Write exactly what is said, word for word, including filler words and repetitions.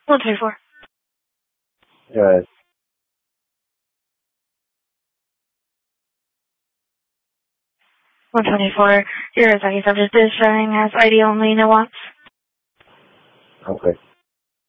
one twenty-four. Good. one twenty-four. Your Azaki subject is showing as I D only, no wants. Okay.